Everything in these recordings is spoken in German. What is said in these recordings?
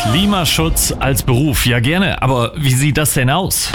Klimaschutz als Beruf, ja gerne, aber wie sieht das denn aus?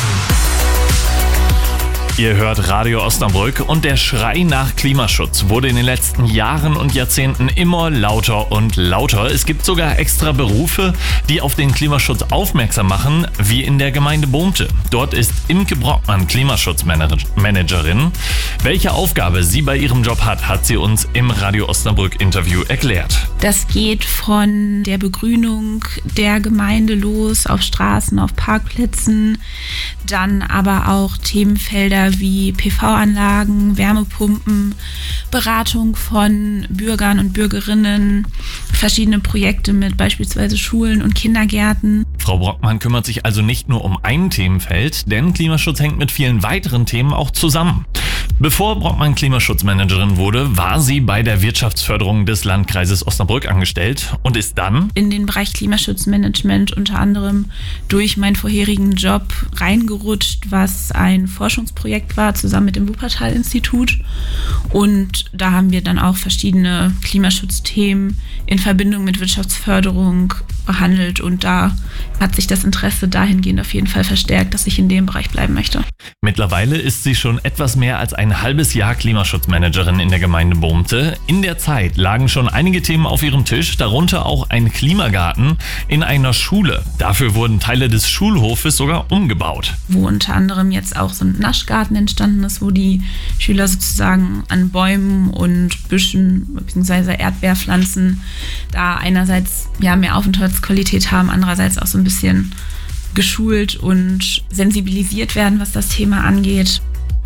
Ihr hört Radio Osnabrück und der Schrei nach Klimaschutz wurde in den letzten Jahren und Jahrzehnten immer lauter und lauter. Es gibt sogar extra Berufe, die auf den Klimaschutz aufmerksam machen, wie in der Gemeinde Bohmte. Dort ist Imke Brockmann Klimaschutzmanagerin. Welche Aufgabe sie bei ihrem Job hat sie uns im Radio Osnabrück Interview erklärt. Das geht von der Begrünung der Gemeinde los, auf Straßen, auf Parkplätzen, dann aber auch Themenfelder wie PV-Anlagen, Wärmepumpen, Beratung von Bürgern und Bürgerinnen, verschiedene Projekte mit beispielsweise Schulen und Kindergärten. Frau Brockmann kümmert sich also nicht nur um ein Themenfeld, denn Klimaschutz hängt mit vielen weiteren Themen auch zusammen. Bevor Brockmann Klimaschutzmanagerin wurde, war sie bei der Wirtschaftsförderung des Landkreises Osnabrück angestellt und ist dann in den Bereich Klimaschutzmanagement unter anderem durch meinen vorherigen Job reingerutscht, was ein Forschungsprojekt war, zusammen mit dem Wuppertal-Institut. Und da haben wir dann auch verschiedene Klimaschutzthemen in Verbindung mit Wirtschaftsförderung behandelt. Und da hat sich das Interesse dahingehend auf jeden Fall verstärkt, dass ich in dem Bereich bleiben möchte. Mittlerweile ist sie schon etwas mehr als ein halbes Jahr Klimaschutzmanagerin in der Gemeinde Bohmte. In der Zeit lagen schon einige Themen auf ihrem Tisch, darunter auch ein Klimagarten in einer Schule. Dafür wurden Teile des Schulhofes sogar umgebaut. Wo unter anderem jetzt auch so ein Naschgarten entstanden ist, wo die Schüler sozusagen an Bäumen und Büschen bzw. Erdbeerpflanzen da einerseits mehr Aufenthaltsqualität haben, andererseits auch so ein bisschen geschult und sensibilisiert werden, was das Thema angeht.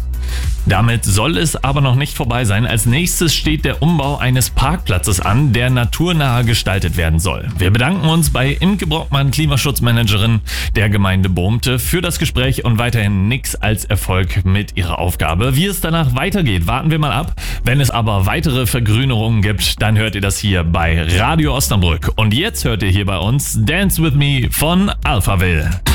Damit soll es aber noch nicht vorbei sein. Als nächstes steht der Umbau eines Parkplatzes an, der naturnahe gestaltet werden soll. Wir bedanken uns bei Imke Brockmann, Klimaschutzmanagerin der Gemeinde Bohmte, für das Gespräch und weiterhin nix als Erfolg mit ihrer Aufgabe. Wie es danach weitergeht, warten wir mal ab. Wenn es aber weitere Vergrünerungen gibt, dann hört ihr das hier bei Radio Osnabrück. Und jetzt hört ihr hier bei uns Dance With Me von Alphaville.